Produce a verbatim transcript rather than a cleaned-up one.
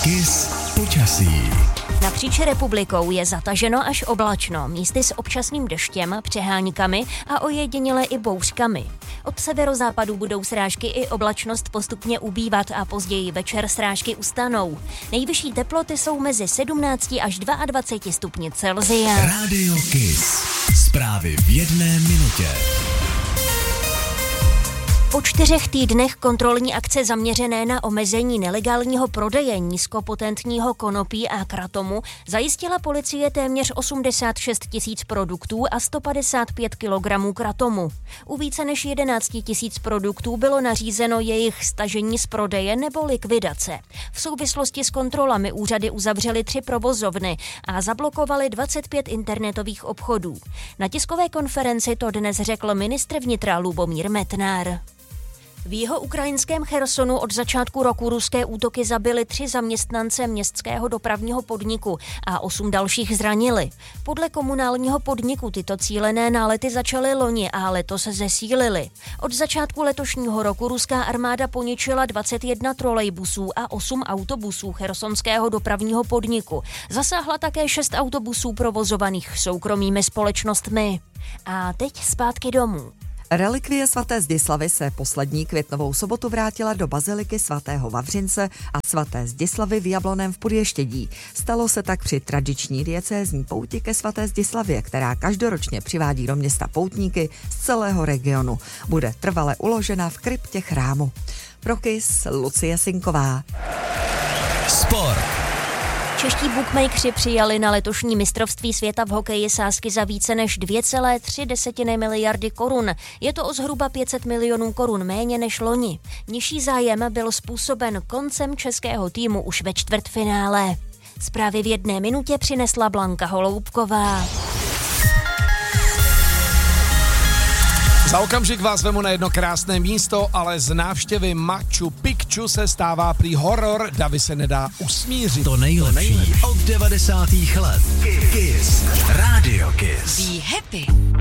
Kiss počasí. Napříč republikou je zataženo až oblačno, místy s občasným deštěm, přeháňkami a ojediněle i bouřkami. Od severozápadu budou srážky i oblačnost postupně ubývat a později večer srážky ustanou. Nejvyšší teploty jsou mezi sedmnácti až dvaceti dvěma stupni Celsia. Radio Kiss. Zprávy v jedné minutě. Po čtyřech týdnech kontrolní akce zaměřené na omezení nelegálního prodeje nízkopotentního konopí a kratomu zajistila policie téměř osmdesát šest tisíc produktů a sto padesát pět kilogramů kratomu. U více než jedenáct tisíc produktů bylo nařízeno jejich stažení z prodeje nebo likvidace. V souvislosti s kontrolami úřady uzavřely tři provozovny a zablokovaly dvacet pět internetových obchodů. Na tiskové konferenci to dnes řekl ministr vnitra Lubomír Metnar. V jihoуkrajinském Chersonu od začátku roku ruské útoky zabily tři zaměstnance městského dopravního podniku a osm dalších zranili. Podle komunálního podniku tyto cílené nálety začaly loni a letos zesílily. Od začátku letošního roku ruská armáda poničila dvacet jedna trolejbusů a osm autobusů chersonského dopravního podniku. Zasáhla také šest autobusů provozovaných soukromými společnostmi. A teď zpátky domů. Relikvie svaté Zdislavy se poslední květnovou sobotu vrátila do baziliky svatého Vavřince a svaté Zdislavy v Jablonném v Podještědí. Stalo se tak při tradiční diecézní pouti ke svaté Zdislavě, která každoročně přivádí do města poutníky z celého regionu. Bude trvale uložena v kryptě chrámu. Pro Kiss Lucie Sinková. Sport. Čeští bookmakeri přijali na letošní mistrovství světa v hokeji sázky za více než dvě celé tři miliardy korun. Je to o zhruba pět set milionů korun méně než loni. Nižší zájem byl způsoben koncem českého týmu už ve čtvrtfinále. Zprávy v jedné minutě přinesla Blanka Holoubková. Za okamžik vás vemu na jedno krásné místo, ale z návštěvy Machu Picchu se stává prý horor, davy se nedá usmířit. To nejlepší od devadesátých let. Kiss. Radio Kiss. Be happy.